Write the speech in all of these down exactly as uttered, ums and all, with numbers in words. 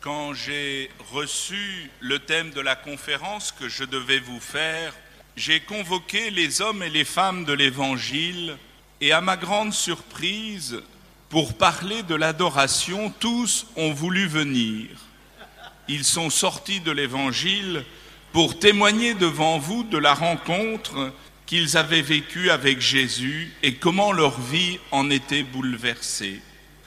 Quand j'ai reçu le thème de la conférence que je devais vous faire, j'ai convoqué les hommes et les femmes de l'Évangile et à ma grande surprise, pour parler de l'adoration, tous ont voulu venir. Ils sont sortis de l'Évangile pour témoigner devant vous de la rencontre qu'ils avaient vécue avec Jésus et comment leur vie en était bouleversée.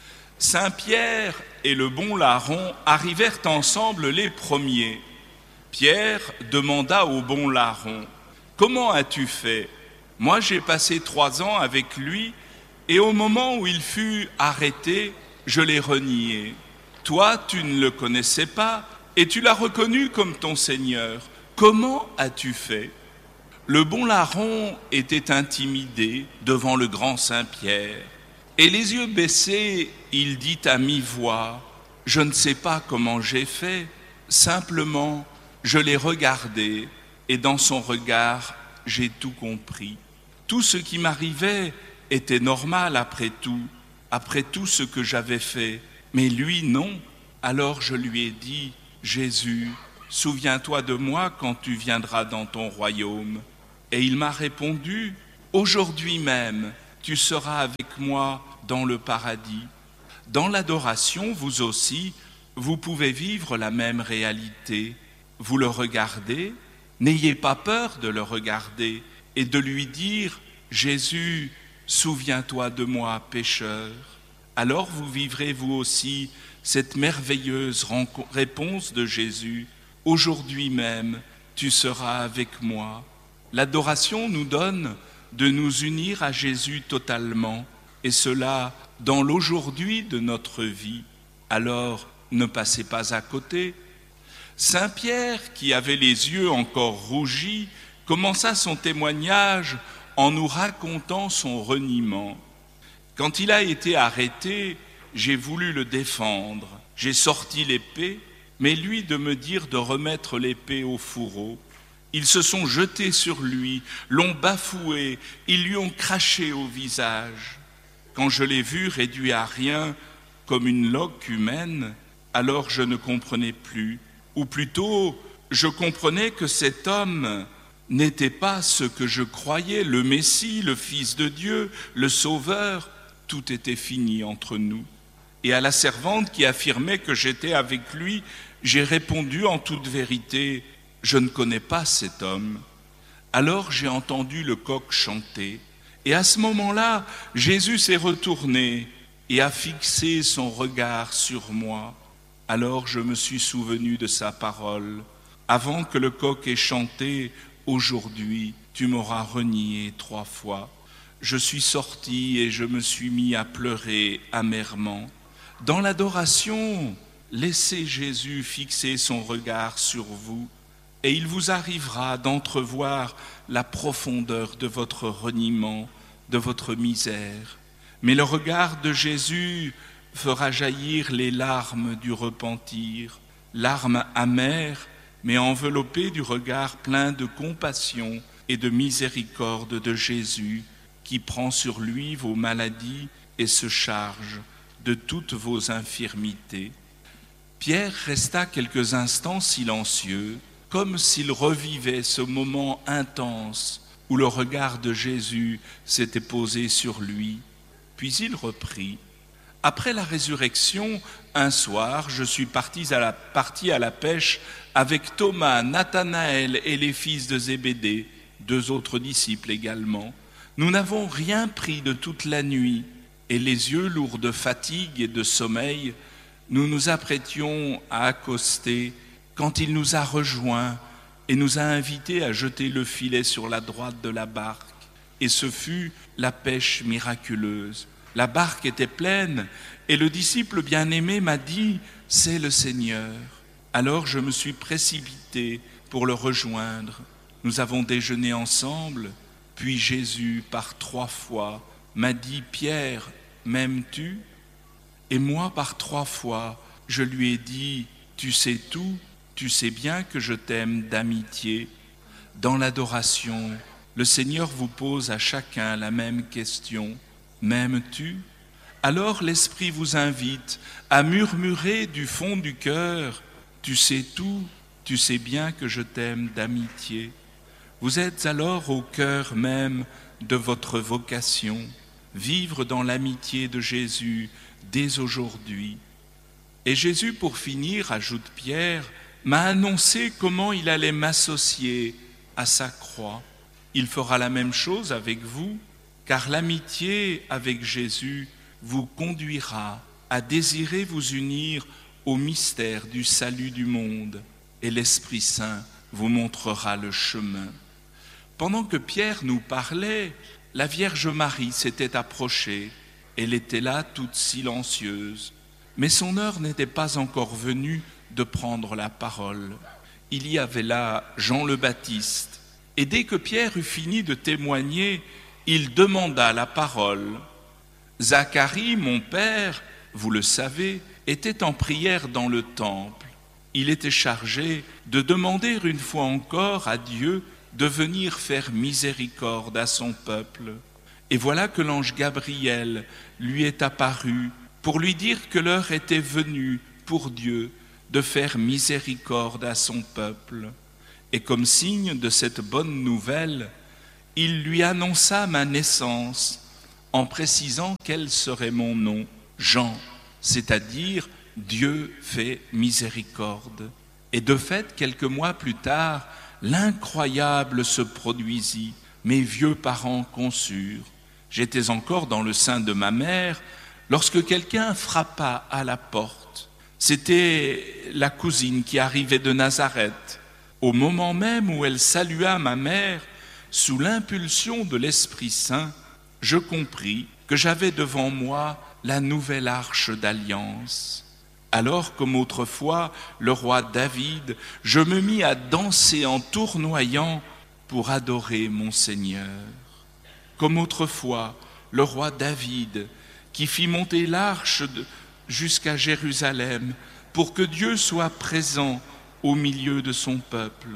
Saint Pierre et le bon larron arrivèrent ensemble les premiers. Pierre demanda au bon larron : « Comment as-tu fait ? Moi j'ai passé trois ans avec lui et au moment où il fut arrêté, je l'ai renié. Toi, tu ne le connaissais pas et tu l'as reconnu comme ton Seigneur. Comment as-tu fait ?» Le bon larron était intimidé devant le grand Saint Pierre. Et les yeux baissés, il dit à mi-voix : « Je ne sais pas comment j'ai fait, simplement je l'ai regardé et dans son regard, j'ai tout compris. Tout ce qui m'arrivait était normal après tout, après tout ce que j'avais fait, mais lui non. Alors je lui ai dit : « Jésus, souviens-toi de moi quand tu viendras dans ton royaume. » Et il m'a répondu : « Aujourd'hui même, tu seras avec moi dans le paradis. » Dans l'adoration, vous aussi, vous pouvez vivre la même réalité. Vous le regardez, n'ayez pas peur de le regarder et de lui dire : « Jésus, souviens-toi de moi, pécheur. » Alors vous vivrez vous aussi cette merveilleuse réponse de Jésus : « Aujourd'hui même, tu seras avec moi. » L'adoration nous donne de nous unir à Jésus totalement, et cela dans l'aujourd'hui de notre vie. Alors, ne passez pas à côté. Saint Pierre, qui avait les yeux encore rougis, commença son témoignage en nous racontant son reniement. Quand il a été arrêté, j'ai voulu le défendre. J'ai sorti l'épée, mais lui de me dire de remettre l'épée au fourreau. Ils se sont jetés sur lui, l'ont bafoué, ils lui ont craché au visage. Quand je l'ai vu réduit à rien, comme une loque humaine, alors je ne comprenais plus. Ou plutôt, je comprenais que cet homme n'était pas ce que je croyais, le Messie, le Fils de Dieu, le Sauveur. Tout était fini entre nous. Et à la servante qui affirmait que j'étais avec lui, j'ai répondu en toute vérité : « Je ne connais pas cet homme. » Alors j'ai entendu le coq chanter. Et à ce moment-là, Jésus s'est retourné et a fixé son regard sur moi. Alors je me suis souvenu de sa parole. Avant que le coq ait chanté, aujourd'hui, tu m'auras renié trois fois. Je suis sorti et je me suis mis à pleurer amèrement. Dans l'adoration, laissez Jésus fixer son regard sur vous. Et il vous arrivera d'entrevoir la profondeur de votre reniement, de votre misère. Mais le regard de Jésus fera jaillir les larmes du repentir, larmes amères, mais enveloppées du regard plein de compassion et de miséricorde de Jésus, qui prend sur lui vos maladies et se charge de toutes vos infirmités. Pierre resta quelques instants silencieux, comme s'il revivait ce moment intense où le regard de Jésus s'était posé sur lui. Puis il reprit : « Après la résurrection, un soir, je suis parti à la, parti à la pêche avec Thomas, Nathanaël et les fils de Zébédée, deux autres disciples également. Nous n'avons rien pris de toute la nuit, et les yeux lourds de fatigue et de sommeil, nous nous apprêtions à accoster quand il nous a rejoints et nous a invités à jeter le filet sur la droite de la barque. Et ce fut la pêche miraculeuse. La barque était pleine et le disciple bien-aimé m'a dit : « C'est le Seigneur. » Alors je me suis précipité pour le rejoindre. Nous avons déjeuné ensemble, puis Jésus, par trois fois, m'a dit : « Pierre, m'aimes-tu ? » Et moi, par trois fois, je lui ai dit : « Tu sais tout. Tu sais bien que je t'aime d'amitié. » Dans l'adoration, le Seigneur vous pose à chacun la même question. M'aimes-tu ? Alors l'Esprit vous invite à murmurer du fond du cœur « Tu sais tout, tu sais bien que je t'aime d'amitié ». Vous êtes alors au cœur même de votre vocation, vivre dans l'amitié de Jésus dès aujourd'hui. Et Jésus, pour finir, ajoute Pierre, m'a annoncé comment il allait m'associer à sa croix. Il fera la même chose avec vous, car l'amitié avec Jésus vous conduira à désirer vous unir au mystère du salut du monde, et l'Esprit Saint vous montrera le chemin. Pendant que Pierre nous parlait, la Vierge Marie s'était approchée. Elle était là toute silencieuse, mais son heure n'était pas encore venue de prendre la parole. Il y avait là Jean le Baptiste, et dès que Pierre eut fini de témoigner, il demanda la parole. Zacharie, mon père, vous le savez, était en prière dans le temple. Il était chargé de demander une fois encore à Dieu de venir faire miséricorde à son peuple. Et voilà que l'ange Gabriel lui est apparu pour lui dire que l'heure était venue pour Dieu de faire miséricorde à son peuple. Et comme signe de cette bonne nouvelle, il lui annonça ma naissance en précisant quel serait mon nom, Jean, c'est-à-dire Dieu fait miséricorde. Et de fait, quelques mois plus tard, l'incroyable se produisit. Mes vieux parents conçurent. J'étais encore dans le sein de ma mère lorsque quelqu'un frappa à la porte. C'était la cousine qui arrivait de Nazareth. Au moment même où elle salua ma mère, sous l'impulsion de l'Esprit Saint, je compris que j'avais devant moi la nouvelle arche d'alliance. Alors, comme autrefois, le roi David, je me mis à danser en tournoyant pour adorer mon Seigneur. Comme autrefois, le roi David, qui fit monter l'arche jusqu'à Jérusalem pour que Dieu soit présent au milieu de son peuple.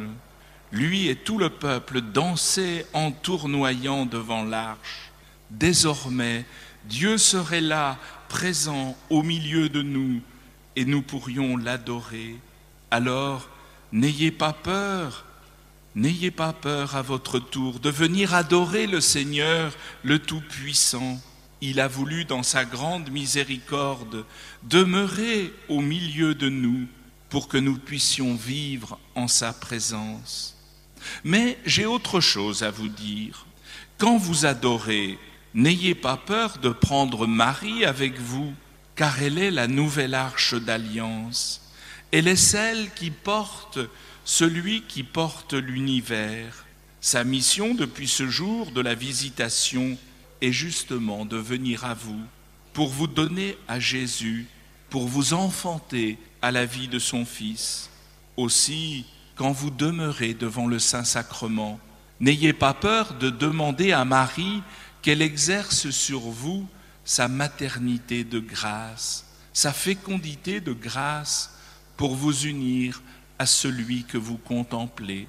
Lui et tout le peuple dansaient en tournoyant devant l'arche. Désormais, Dieu serait là, présent au milieu de nous, et nous pourrions l'adorer. Alors, n'ayez pas peur, n'ayez pas peur à votre tour de venir adorer le Seigneur, le Tout-Puissant. Il a voulu, dans sa grande miséricorde, demeurer au milieu de nous pour que nous puissions vivre en sa présence. Mais j'ai autre chose à vous dire. Quand vous adorez, n'ayez pas peur de prendre Marie avec vous, car elle est la nouvelle arche d'alliance. Elle est celle qui porte celui qui porte l'univers. Sa mission depuis ce jour de la visitation est justement de venir à vous, pour vous donner à Jésus, pour vous enfanter à la vie de son Fils. Aussi, quand vous demeurez devant le Saint-Sacrement, n'ayez pas peur de demander à Marie qu'elle exerce sur vous sa maternité de grâce, sa fécondité de grâce pour vous unir à celui que vous contemplez.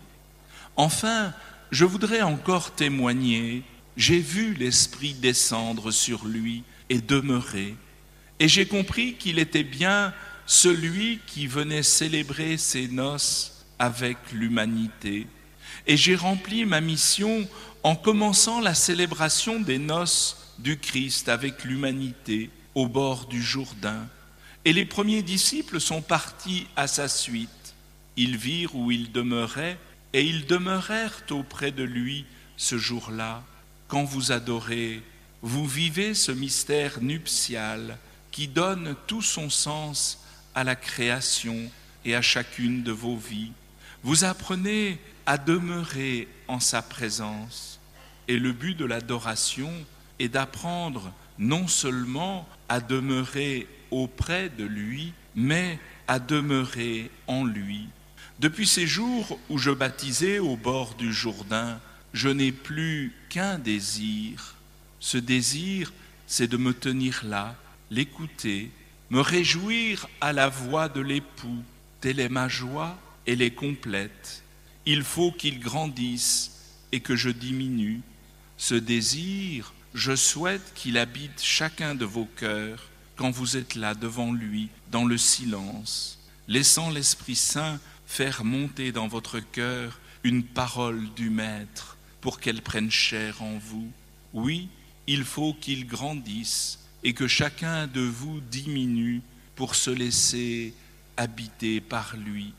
Enfin, je voudrais encore témoigner, j'ai vu l'Esprit descendre sur lui et demeurer, et j'ai compris qu'il était bien celui qui venait célébrer ses noces avec l'humanité. Et j'ai rempli ma mission en commençant la célébration des noces du Christ avec l'humanité au bord du Jourdain. Et les premiers disciples sont partis à sa suite. Ils virent où il demeurait et ils demeurèrent auprès de lui ce jour-là. Quand vous adorez, vous vivez ce mystère nuptial qui donne tout son sens à la création et à chacune de vos vies. Vous apprenez à demeurer en sa présence. Et le but de l'adoration est d'apprendre non seulement à demeurer auprès de lui, mais à demeurer en lui. Depuis ces jours où je baptisais au bord du Jourdain, je n'ai plus qu'un désir. Ce désir, c'est de me tenir là, l'écouter, me réjouir à la voix de l'époux. Telle est ma joie, elle est complète. Il faut qu'il grandisse et que je diminue. Ce désir, je souhaite qu'il habite chacun de vos cœurs quand vous êtes là devant lui, dans le silence, laissant l'Esprit Saint faire monter dans votre cœur une parole du Maître pour qu'elle prenne chair en vous. Oui, il faut qu'il grandisse et que chacun de vous diminue pour se laisser habiter par lui.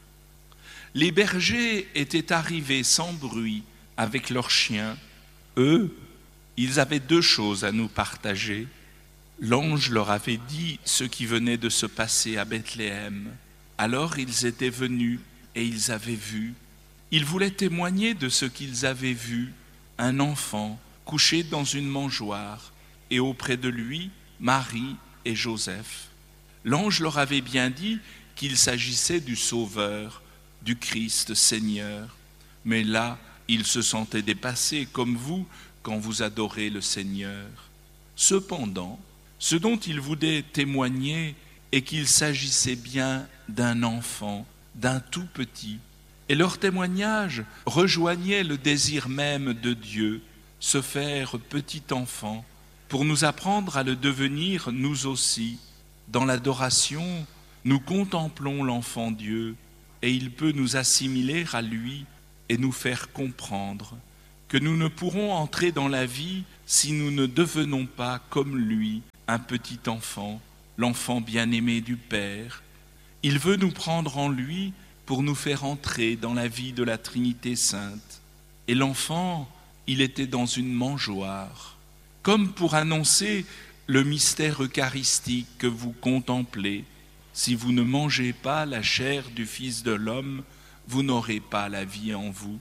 Les bergers étaient arrivés sans bruit avec leurs chiens. Eux, ils avaient deux choses à nous partager. L'ange leur avait dit ce qui venait de se passer à Bethléem. Alors ils étaient venus et ils avaient vu. Ils voulaient témoigner de ce qu'ils avaient vu, un enfant couché dans une mangeoire et auprès de lui, Marie et Joseph. L'ange leur avait bien dit qu'il s'agissait du Sauveur, du Christ Seigneur. Mais là, ils se sentaient dépassés comme vous quand vous adorez le Seigneur. Cependant, ce dont ils voulaient témoigner est qu'il s'agissait bien d'un enfant, d'un tout petit. Et leur témoignage rejoignait le désir même de Dieu, se faire petit enfant, pour nous apprendre à le devenir nous aussi. Dans l'adoration, nous contemplons l'enfant Dieu, et il peut nous assimiler à lui et nous faire comprendre que nous ne pourrons entrer dans la vie si nous ne devenons pas comme lui, un petit enfant, l'enfant bien-aimé du Père. Il veut nous prendre en lui pour nous faire entrer dans la vie de la Trinité Sainte. Et l'enfant, il était dans une mangeoire, comme pour annoncer le mystère eucharistique que vous contemplez. Si vous ne mangez pas la chair du Fils de l'homme, vous n'aurez pas la vie en vous.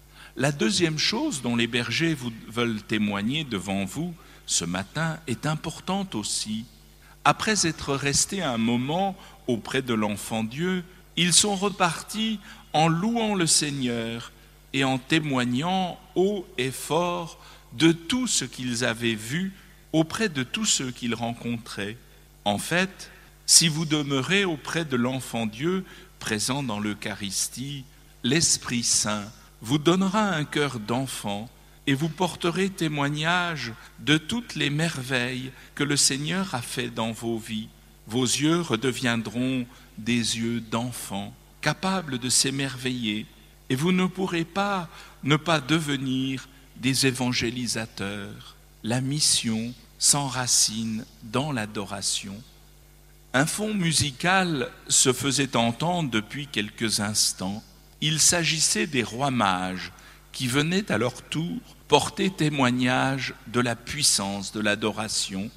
La deuxième chose dont les bergers vous veulent témoigner devant vous ce matin est importante aussi. Après être restés un moment auprès de l'enfant Dieu, ils sont repartis en louant le Seigneur et en témoignant haut et fort de tout ce qu'ils avaient vu auprès de tous ceux qu'ils rencontraient. En fait, si vous demeurez auprès de l'enfant Dieu présent dans l'Eucharistie, l'Esprit Saint vous donnera un cœur d'enfant et vous porterez témoignage de toutes les merveilles que le Seigneur a fait dans vos vies. Vos yeux redeviendront des yeux d'enfant, capables de s'émerveiller, et vous ne pourrez pas ne pas devenir des évangélisateurs. La mission s'enracine dans l'adoration. Un fond musical se faisait entendre depuis quelques instants. Il s'agissait des rois mages qui venaient à leur tour porter témoignage de la puissance de l'adoration.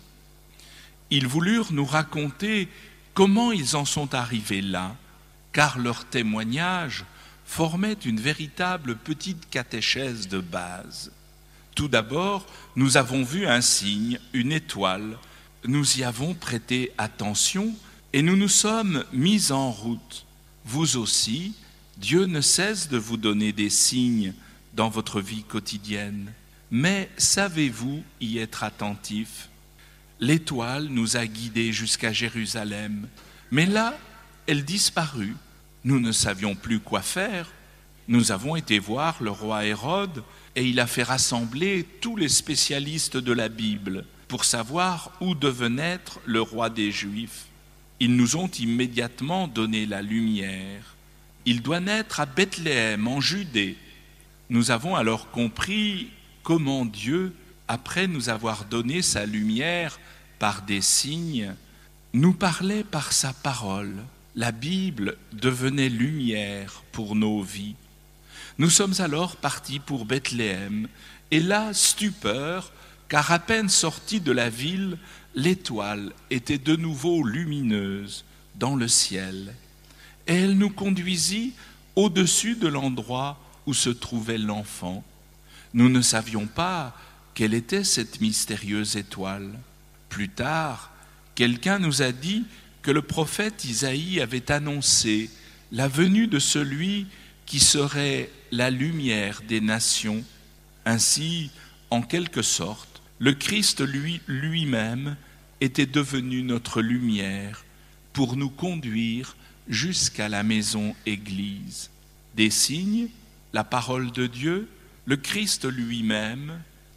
Ils voulurent nous raconter comment ils en sont arrivés là, car leur témoignage formait une véritable petite catéchèse de base. Tout d'abord, nous avons vu un signe, une étoile. Nous y avons prêté attention et nous nous sommes mis en route. Vous aussi, Dieu ne cesse de vous donner des signes dans votre vie quotidienne. Mais savez-vous y être attentifs ? L'étoile nous a guidés jusqu'à Jérusalem, mais là, elle disparut. Nous ne savions plus quoi faire. Nous avons été voir le roi Hérode et il a fait rassembler tous les spécialistes de la Bible pour savoir où devait naître le roi des Juifs. Ils nous ont immédiatement donné la lumière. Il doit naître à Bethléem, en Judée. Nous avons alors compris comment Dieu, après nous avoir donné sa lumière par des signes, nous parlait par sa parole. La Bible devenait lumière pour nos vies. Nous sommes alors partis pour Bethléem, et là, stupeur, car à peine sortis de la ville, l'étoile était de nouveau lumineuse dans le ciel. Et elle nous conduisit au-dessus de l'endroit où se trouvait l'enfant. Nous ne savions pas quelle était cette mystérieuse étoile. Plus tard, quelqu'un nous a dit que le prophète Isaïe avait annoncé la venue de celui qui serait la lumière des nations. Ainsi, en quelque sorte, le Christ lui, lui-même était devenu notre lumière pour nous conduire jusqu'à la maison Église. Des signes, la parole de Dieu, le Christ lui-même,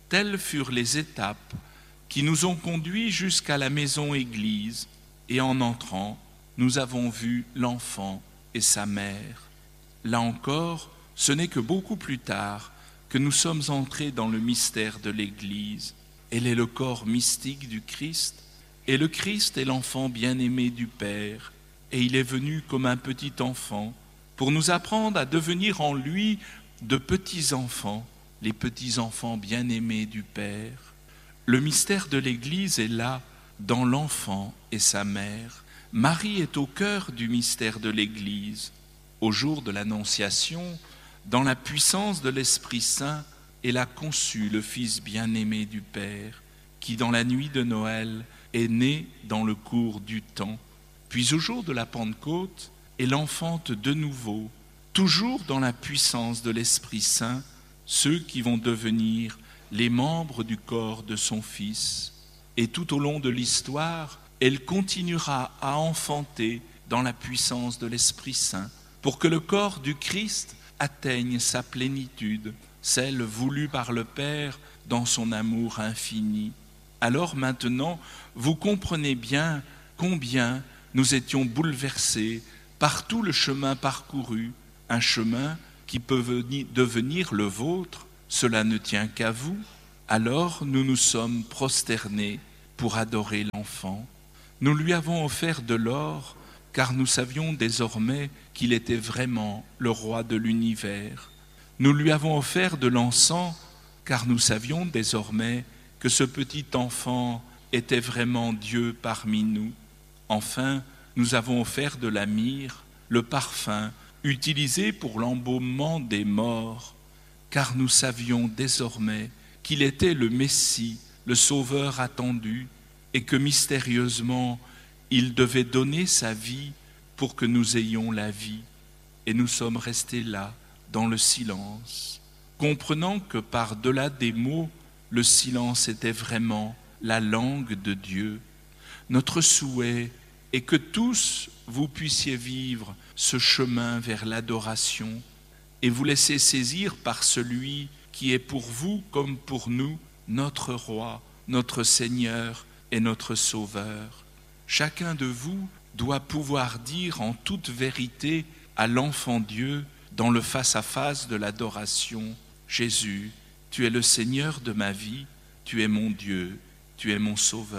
Telles furent les étapes qui nous ont conduits jusqu'à la maison-église, et en entrant, nous avons vu l'enfant et sa mère. Là encore, ce n'est que beaucoup plus tard que nous sommes entrés dans le mystère de l'Église. Elle est le corps mystique du Christ, et le Christ est l'enfant bien-aimé du Père, et il est venu comme un petit enfant pour nous apprendre à devenir en lui de petits-enfants, les petits-enfants bien-aimés du Père. Le mystère de l'Église est là, dans l'enfant et sa mère. Marie est au cœur du mystère de l'Église. Au jour de l'Annonciation, dans la puissance de l'Esprit Saint, elle a conçu le Fils bien-aimé du Père, qui dans la nuit de Noël est né dans le cours du temps. Puis au jour de la Pentecôte, elle enfante de nouveau, toujours dans la puissance de l'Esprit Saint, ceux qui vont devenir les membres du corps de son Fils. Et tout au long de l'histoire, elle continuera à enfanter dans la puissance de l'Esprit Saint, pour que le corps du Christ atteigne sa plénitude, celle voulue par le Père dans son amour infini. Alors maintenant, vous comprenez bien combien nous étions bouleversés par tout le chemin parcouru, un chemin qui peut venir, devenir le vôtre, cela ne tient qu'à vous. Alors nous nous sommes prosternés pour adorer l'enfant. Nous lui avons offert de l'or, car nous savions désormais qu'il était vraiment le roi de l'univers. Nous lui avons offert de l'encens, car nous savions désormais que ce petit enfant était vraiment Dieu parmi nous. Enfin, nous avons offert de la myrrhe, le parfum utilisé pour l'embaumement des morts, car nous savions désormais qu'il était le Messie, le Sauveur attendu, et que mystérieusement, il devait donner sa vie pour que nous ayons la vie. Et nous sommes restés là, dans le silence, comprenant que par-delà des mots, le silence était vraiment la langue de Dieu. Notre souhait est que tous vous puissiez vivre ce chemin vers l'adoration et vous laisser saisir par celui qui est pour vous comme pour nous notre Roi, notre Seigneur et notre Sauveur. Chacun de vous doit pouvoir dire en toute vérité à l'enfant Dieu, dans le face-à-face de l'adoration, « Jésus, tu es le Seigneur de ma vie, tu es mon Dieu, tu es mon Sauveur. »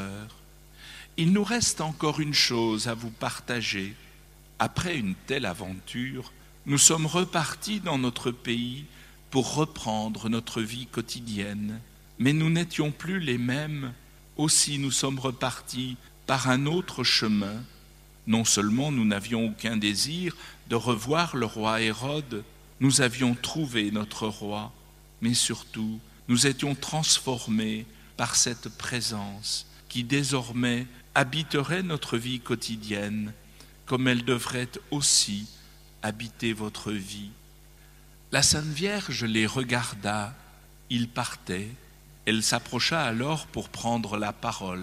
Il nous reste encore une chose à vous partager. Après une telle aventure, nous sommes repartis dans notre pays pour reprendre notre vie quotidienne. Mais nous n'étions plus les mêmes, aussi nous sommes repartis par un autre chemin. Non seulement nous n'avions aucun désir de revoir le roi Hérode, nous avions trouvé notre roi, mais surtout nous étions transformés par cette présence qui désormais habiterait notre vie quotidienne, comme elle devrait aussi habiter votre vie. La Sainte Vierge les regarda, ils partaient, elle s'approcha alors pour prendre la parole.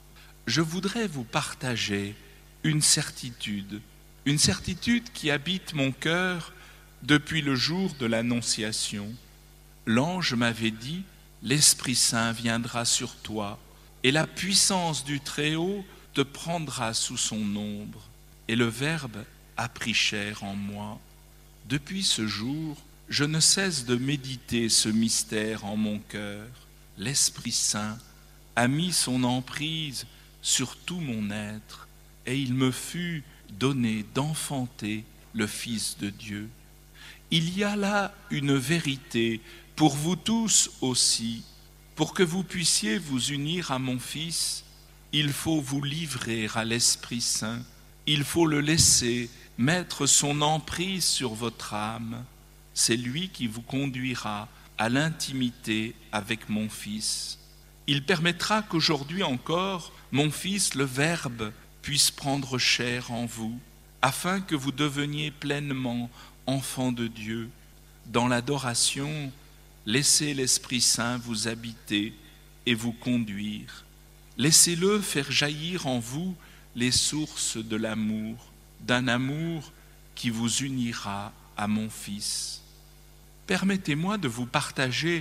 Je voudrais vous partager une certitude, une certitude qui habite mon cœur depuis le jour de l'Annonciation. L'ange m'avait dit, l'Esprit Saint viendra sur toi, et la puissance du Très-Haut te prendra sous son ombre. Et le Verbe a pris chair en moi. Depuis ce jour, je ne cesse de méditer ce mystère en mon cœur. L'Esprit Saint a mis son emprise sur tout mon être, et il me fut donné d'enfanter le Fils de Dieu. Il y a là une vérité pour vous tous aussi. Pour que vous puissiez vous unir à mon Fils, il faut vous livrer à l'Esprit Saint. Il faut le laisser mettre son emprise sur votre âme. C'est lui qui vous conduira à l'intimité avec mon Fils. Il permettra qu'aujourd'hui encore, mon Fils, le Verbe, puisse prendre chair en vous, afin que vous deveniez pleinement enfants de Dieu. Dans l'adoration, laissez l'Esprit Saint vous habiter et vous conduire. Laissez-le faire jaillir en vous les sources de l'amour, d'un amour qui vous unira à mon Fils. Permettez-moi de vous partager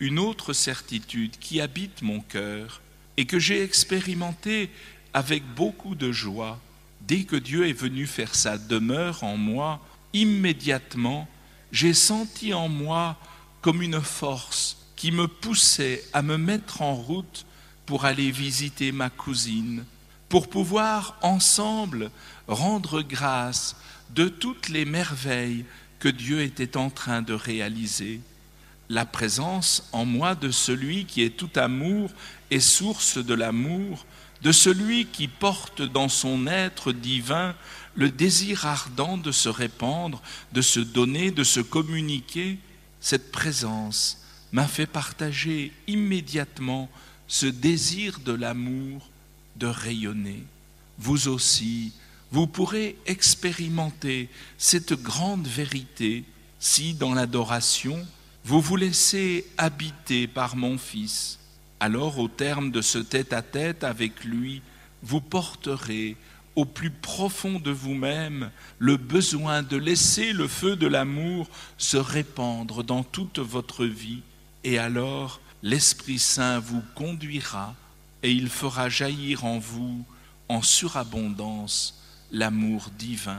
une autre certitude qui habite mon cœur et que j'ai expérimentée avec beaucoup de joie. Dès que Dieu est venu faire sa demeure en moi, immédiatement, j'ai senti en moi comme une force qui me poussait à me mettre en route pour aller visiter ma cousine, pour pouvoir ensemble rendre grâce de toutes les merveilles que Dieu était en train de réaliser. La présence en moi de celui qui est tout amour et source de l'amour, de celui qui porte dans son être divin le désir ardent de se répandre, de se donner, de se communiquer, cette présence m'a fait partager immédiatement ce désir de l'amour de rayonner. Vous aussi, vous pourrez expérimenter cette grande vérité si, dans l'adoration, vous vous laissez habiter par mon Fils. Alors, au terme de ce tête-à-tête avec lui, vous porterez au plus profond de vous-même le besoin de laisser le feu de l'amour se répandre dans toute votre vie. Et alors, l'Esprit Saint vous conduira et il fera jaillir en vous, en surabondance, l'amour divin.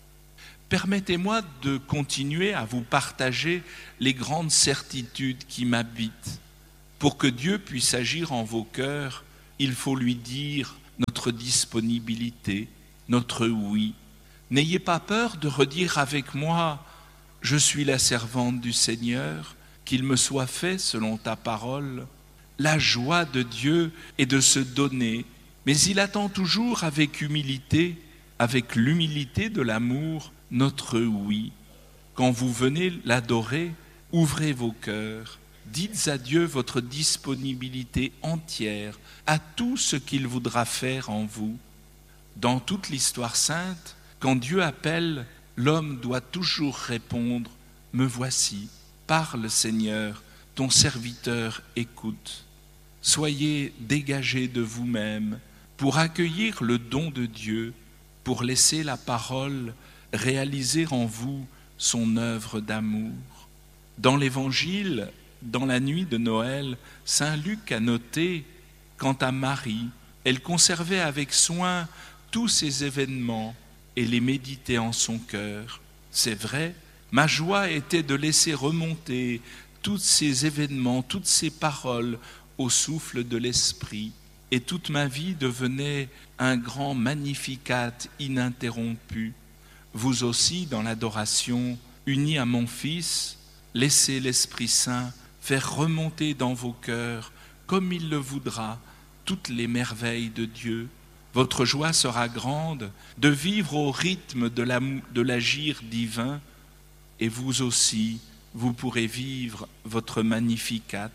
Permettez-moi de continuer à vous partager les grandes certitudes qui m'habitent. Pour que Dieu puisse agir en vos cœurs, il faut lui dire notre disponibilité, notre oui. N'ayez pas peur de redire avec moi « Je suis la servante du Seigneur, qu'il me soit fait selon ta parole ». La joie de Dieu est de se donner, mais il attend toujours avec humilité, avec l'humilité de l'amour, notre oui. Quand vous venez l'adorer, ouvrez vos cœurs. Dites à Dieu votre disponibilité entière à tout ce qu'il voudra faire en vous. Dans toute l'histoire sainte, quand Dieu appelle, l'homme doit toujours répondre « Me voici, parle Seigneur, ton serviteur écoute ». Soyez dégagés de vous-même pour accueillir le don de Dieu, pour laisser la parole réaliser en vous son œuvre d'amour. Dans l'Évangile, dans la nuit de Noël, saint Luc a noté, quant à Marie, elle conservait avec soin tous ces événements et les méditait en son cœur. C'est vrai, ma joie était de laisser remonter tous ces événements, toutes ces paroles au souffle de l'Esprit, et toute ma vie devenait un grand Magnificat ininterrompu. Vous aussi, dans l'adoration, unis à mon Fils, laissez l'Esprit Saint faire remonter dans vos cœurs, comme il le voudra, toutes les merveilles de Dieu. Votre joie sera grande de vivre au rythme de, la, de l'agir divin, et vous aussi, vous pourrez vivre votre Magnificat.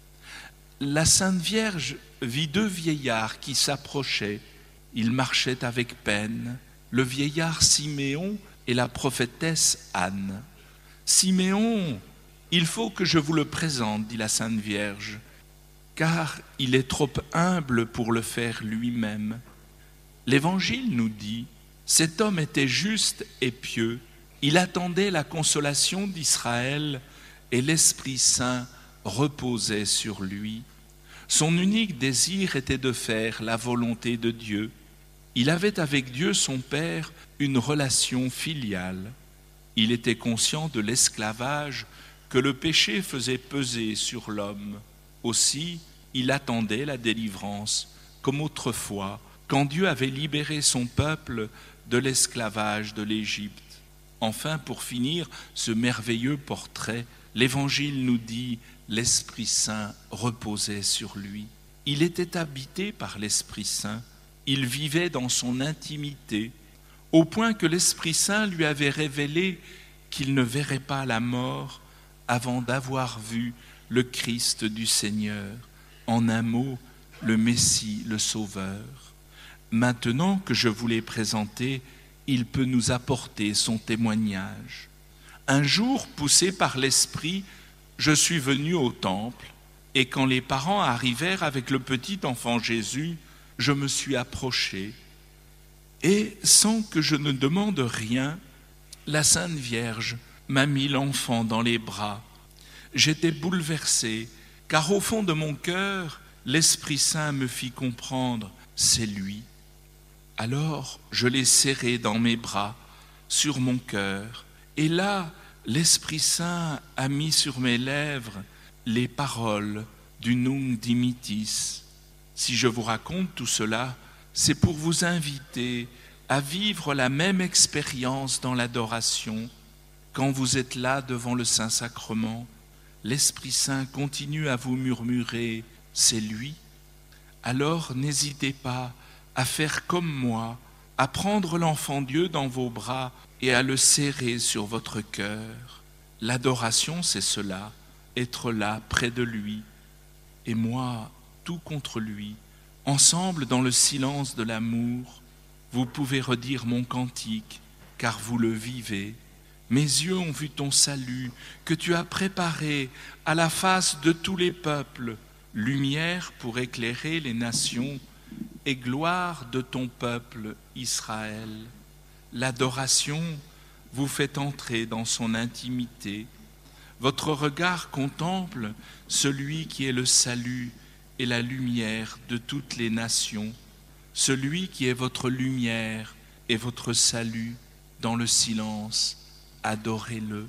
La Sainte Vierge vit deux vieillards qui s'approchaient. Ils marchaient avec peine, le vieillard Siméon et la prophétesse Anne. « Siméon, il faut que je vous le présente, dit la Sainte Vierge, car il est trop humble pour le faire lui-même. » L'Évangile nous dit, cet homme était juste et pieux, il attendait la consolation d'Israël et l'Esprit Saint reposait sur lui. Son unique désir était de faire la volonté de Dieu. Il avait avec Dieu son Père une relation filiale. Il était conscient de l'esclavage que le péché faisait peser sur l'homme. Aussi, il attendait la délivrance, comme autrefois, quand Dieu avait libéré son peuple de l'esclavage de l'Égypte. Enfin, pour finir ce merveilleux portrait, l'Évangile nous dit « l'Esprit Saint reposait sur lui ». Il était habité par l'Esprit Saint, il vivait dans son intimité, au point que l'Esprit Saint lui avait révélé qu'il ne verrait pas la mort avant d'avoir vu le Christ du Seigneur, en un mot, le Messie, le Sauveur. Maintenant que je vous l'ai présenté, il peut nous apporter son témoignage. Un jour, poussé par l'Esprit, je suis venu au temple, et quand les parents arrivèrent avec le petit enfant Jésus, je me suis approché, et sans que je ne demande rien, la Sainte Vierge m'a mis l'enfant dans les bras. J'étais bouleversé car au fond de mon cœur, l'Esprit Saint me fit comprendre, c'est lui. Alors je l'ai serré dans mes bras, sur mon cœur, et là, l'Esprit Saint a mis sur mes lèvres les paroles du Nunc Dimittis. Si je vous raconte tout cela, c'est pour vous inviter à vivre la même expérience dans l'adoration. Quand vous êtes là devant le Saint-Sacrement, l'Esprit Saint continue à vous murmurer « c'est lui ». Alors n'hésitez pas à faire comme moi, à prendre l'enfant Dieu dans vos bras et à le serrer sur votre cœur. L'adoration, c'est cela, être là près de lui. Et moi, tout contre lui, ensemble dans le silence de l'amour, vous pouvez redire mon cantique, car vous le vivez. Mes yeux ont vu ton salut, que tu as préparé à la face de tous les peuples, lumière pour éclairer les nations et gloire de ton peuple Israël. L'adoration vous fait entrer dans son intimité. Votre regard contemple celui qui est le salut et la lumière de toutes les nations, celui qui est votre lumière et votre salut dans le silence. Adorez-le.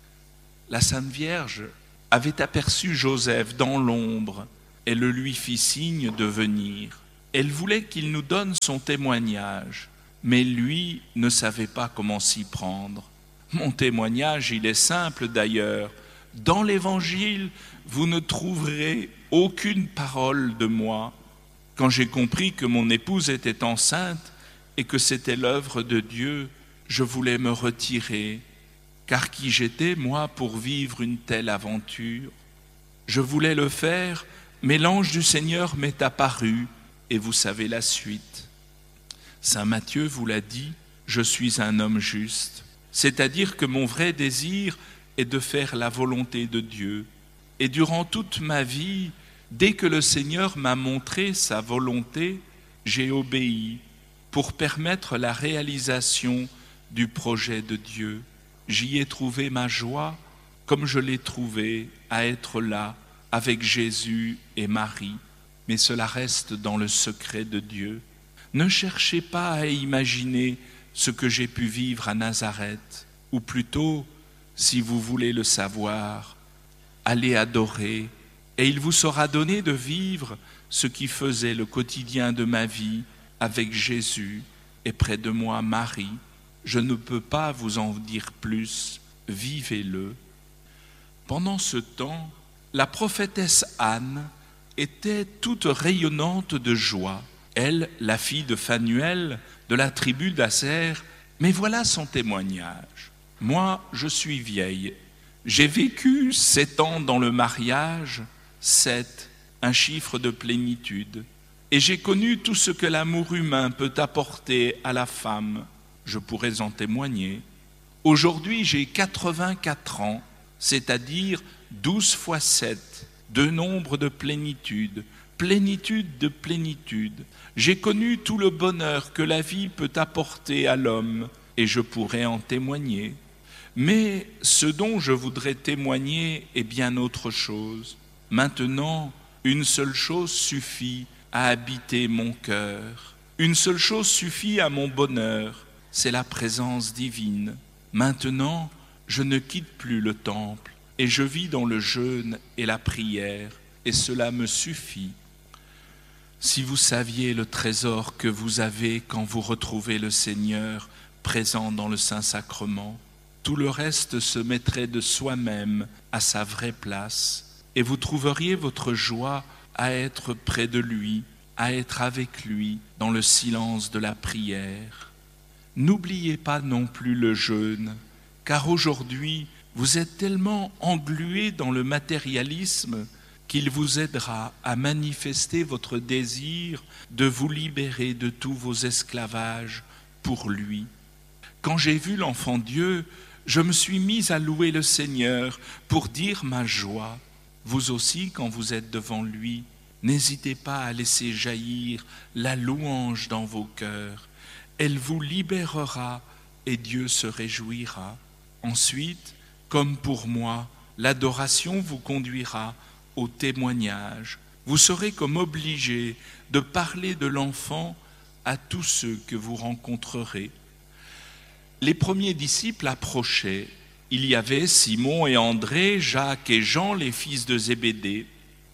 La Sainte Vierge avait aperçu Joseph dans l'ombre. Elle le lui fit signe de venir. Elle voulait qu'il nous donne son témoignage, mais lui ne savait pas comment s'y prendre. Mon témoignage, il est simple d'ailleurs. Dans l'Évangile, vous ne trouverez aucune parole de moi. Quand j'ai compris que mon épouse était enceinte et que c'était l'œuvre de Dieu, je voulais me retirer. Car qui j'étais, moi, pour vivre une telle aventure? Je voulais le faire, mais l'ange du Seigneur m'est apparu, et vous savez la suite. Saint Matthieu vous l'a dit, je suis un homme juste, c'est-à-dire que mon vrai désir est de faire la volonté de Dieu. Et durant toute ma vie, dès que le Seigneur m'a montré sa volonté, j'ai obéi pour permettre la réalisation du projet de Dieu. J'y ai trouvé ma joie, comme je l'ai trouvé à être là avec Jésus et Marie. Mais cela reste dans le secret de Dieu. Ne cherchez pas à imaginer ce que j'ai pu vivre à Nazareth, ou plutôt, si vous voulez le savoir, allez adorer, et il vous sera donné de vivre ce qui faisait le quotidien de ma vie avec Jésus et près de moi Marie. Je ne peux pas vous en dire plus, vivez-le. Pendant ce temps, la prophétesse Anne était toute rayonnante de joie. Elle, la fille de Phanuel, de la tribu d'Aser, mais voilà son témoignage. Moi, je suis vieille. J'ai vécu sept ans dans le mariage, sept, un chiffre de plénitude. Et j'ai connu tout ce que l'amour humain peut apporter à la femme. Je pourrais en témoigner. Aujourd'hui, j'ai quatre-vingt-quatre ans, c'est-à-dire douze fois sept, deux nombres de plénitude, plénitude de plénitude. J'ai connu tout le bonheur que la vie peut apporter à l'homme, et je pourrais en témoigner. Mais ce dont je voudrais témoigner est bien autre chose. Maintenant, une seule chose suffit à habiter mon cœur. Une seule chose suffit à mon bonheur. C'est la présence divine. Maintenant, je ne quitte plus le temple et je vis dans le jeûne et la prière, et cela me suffit. Si vous saviez le trésor que vous avez quand vous retrouvez le Seigneur présent dans le Saint-Sacrement, tout le reste se mettrait de soi-même à sa vraie place, et vous trouveriez votre joie à être près de lui, à être avec lui dans le silence de la prière. N'oubliez pas non plus le jeûne, car aujourd'hui, vous êtes tellement englués dans le matérialisme qu'il vous aidera à manifester votre désir de vous libérer de tous vos esclavages pour lui. Quand j'ai vu l'enfant Dieu, je me suis mis à louer le Seigneur pour dire ma joie. Vous aussi, quand vous êtes devant lui, n'hésitez pas à laisser jaillir la louange dans vos cœurs. Elle vous libérera et Dieu se réjouira. Ensuite, comme pour moi, l'adoration vous conduira au témoignage. Vous serez comme obligés de parler de l'enfant à tous ceux que vous rencontrerez. Les premiers disciples approchaient. Il y avait Simon et André, Jacques et Jean, les fils de Zébédée.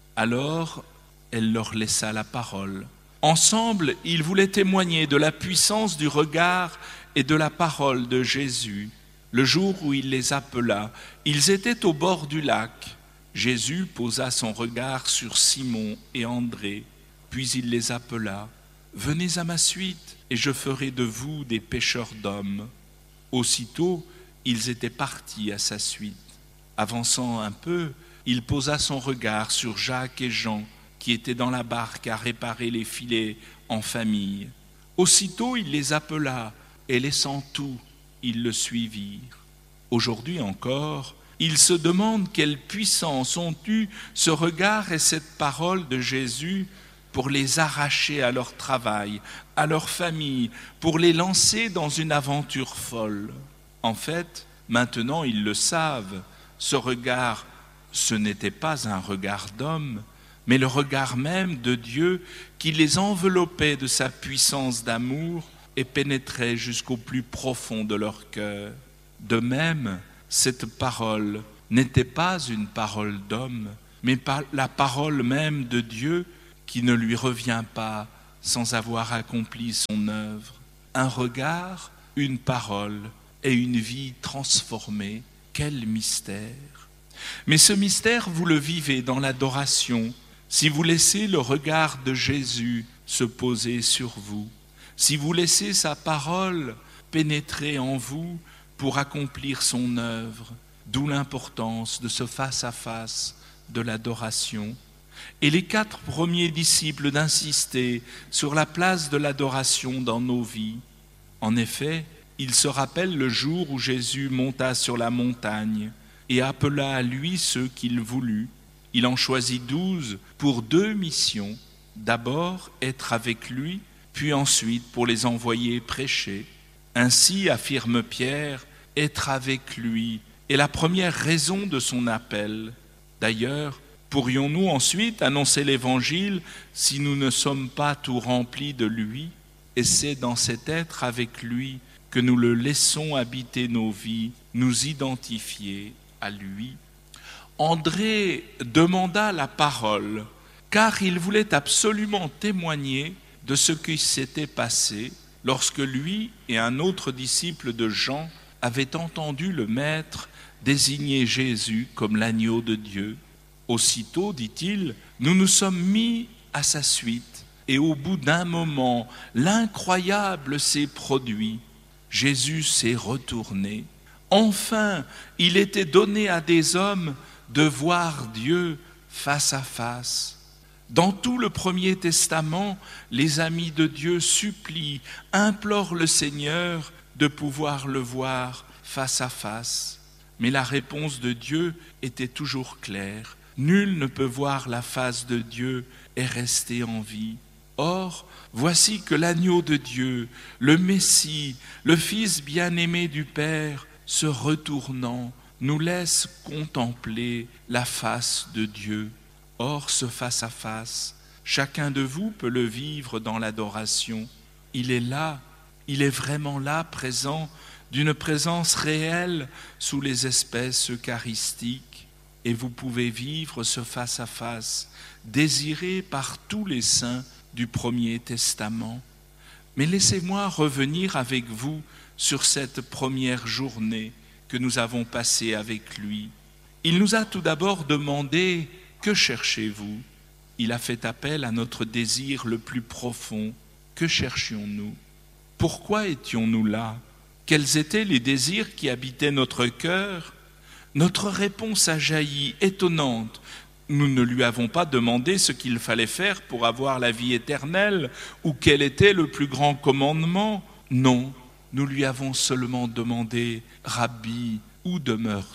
Alors, elle leur laissa la parole. Ensemble, ils voulaient témoigner de la puissance du regard et de la parole de Jésus. Le jour où il les appela, ils étaient au bord du lac. Jésus posa son regard sur Simon et André, puis il les appela. « Venez à ma suite, et je ferai de vous des pêcheurs d'hommes. » Aussitôt, ils étaient partis à sa suite. Avançant un peu, il posa son regard sur Jacques et Jean, qui étaient dans la barque à réparer les filets en famille. Aussitôt, il les appela, et laissant tout, ils le suivirent. Aujourd'hui encore, ils se demandent quelle puissance ont eu ce regard et cette parole de Jésus pour les arracher à leur travail, à leur famille, pour les lancer dans une aventure folle. En fait, maintenant ils le savent, ce regard, ce n'était pas un regard d'homme, mais le regard même de Dieu qui les enveloppait de sa puissance d'amour et pénétrait jusqu'au plus profond de leur cœur. De même, cette parole n'était pas une parole d'homme, mais la parole même de Dieu qui ne lui revient pas sans avoir accompli son œuvre. Un regard, une parole et une vie transformée. Quel mystère! Mais ce mystère, vous le vivez dans l'adoration, si vous laissez le regard de Jésus se poser sur vous, si vous laissez sa parole pénétrer en vous pour accomplir son œuvre, d'où l'importance de ce face-à-face de l'adoration. Et les quatre premiers disciples d'insister sur la place de l'adoration dans nos vies. En effet, ils se rappellent le jour où Jésus monta sur la montagne et appela à lui ceux qu'il voulut. Il en choisit douze pour deux missions. D'abord, être avec lui, puis ensuite pour les envoyer prêcher. Ainsi, affirme Pierre, être avec lui est la première raison de son appel. D'ailleurs, pourrions-nous ensuite annoncer l'Évangile si nous ne sommes pas tout remplis de lui? Et c'est dans cet être avec lui que nous le laissons habiter nos vies, nous identifier à lui. André demanda la parole, car il voulait absolument témoigner de ce qui s'était passé lorsque lui et un autre disciple de Jean avaient entendu le Maître désigner Jésus comme l'agneau de Dieu. Aussitôt, dit-il, nous nous sommes mis à sa suite, et au bout d'un moment, l'incroyable s'est produit. Jésus s'est retourné. Enfin, il était donné à des hommes de voir Dieu face à face. Dans tout le Premier Testament, les amis de Dieu supplient, implorent le Seigneur de pouvoir le voir face à face. Mais la réponse de Dieu était toujours claire. Nul ne peut voir la face de Dieu et rester en vie. Or, voici que l'agneau de Dieu, le Messie, le Fils bien-aimé du Père, se retournant, nous laisse contempler la face de Dieu. Or, ce face-à-face, chacun de vous peut le vivre dans l'adoration. Il est là, il est vraiment là, présent, d'une présence réelle sous les espèces eucharistiques. Et vous pouvez vivre ce face-à-face, désiré par tous les saints du Premier Testament. Mais laissez-moi revenir avec vous sur cette première journée que nous avons passée avec lui. Il nous a tout d'abord demandé « Que cherchez-vous » Il a fait appel à notre désir le plus profond. Que cherchions-nous? Pourquoi étions-nous là? Quels étaient les désirs qui habitaient notre cœur? Notre réponse a jailli, étonnante. Nous ne lui avons pas demandé ce qu'il fallait faire pour avoir la vie éternelle ou quel était le plus grand commandement. Non, nous lui avons seulement demandé « Rabbi, où demeures-tu »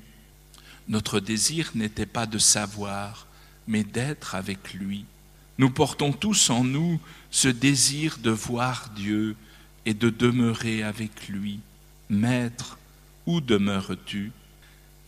Notre désir n'était pas de savoir, mais d'être avec lui. Nous portons tous en nous ce désir de voir Dieu et de demeurer avec lui. Maître, où demeures-tu ?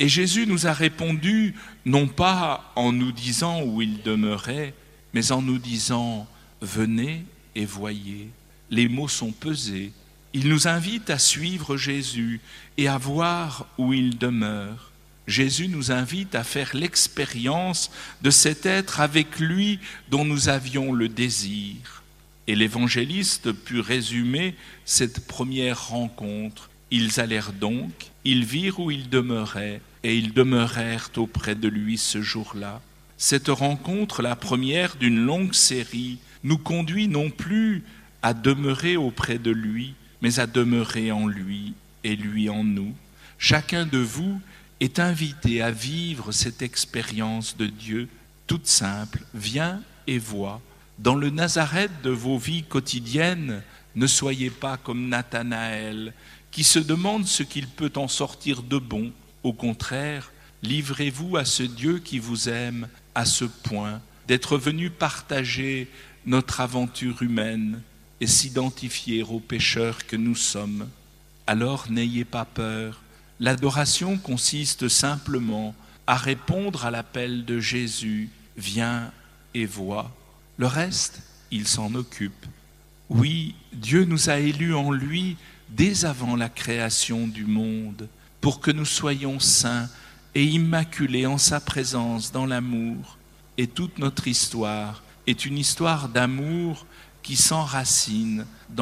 Et Jésus nous a répondu, non pas en nous disant où il demeurait, mais en nous disant « Venez et voyez ». Les mots sont pesés. Il nous invite à suivre Jésus et à voir où il demeure. Jésus nous invite à faire l'expérience de cet être avec lui dont nous avions le désir. Et l'évangéliste put résumer cette première rencontre. Ils allèrent donc, ils virent où il demeurait, et ils demeurèrent auprès de lui ce jour-là. Cette rencontre, la première d'une longue série, nous conduit non plus à demeurer auprès de lui, mais à demeurer en lui et lui en nous. Chacun de vous est invité à vivre cette expérience de Dieu toute simple. Viens et vois. Dans le Nazareth de vos vies quotidiennes, ne soyez pas comme Nathanaël, qui se demande ce qu'il peut en sortir de bon. Au contraire, livrez-vous à ce Dieu qui vous aime à ce point, d'être venu partager notre aventure humaine et s'identifier aux pécheurs que nous sommes. Alors n'ayez pas peur. L'adoration consiste simplement à répondre à l'appel de Jésus, viens et vois. Le reste, il s'en occupe. Oui, Dieu nous a élus en lui dès avant la création du monde, pour que nous soyons saints et immaculés en sa présence dans l'amour. Et toute notre histoire est une histoire d'amour qui s'enracine dans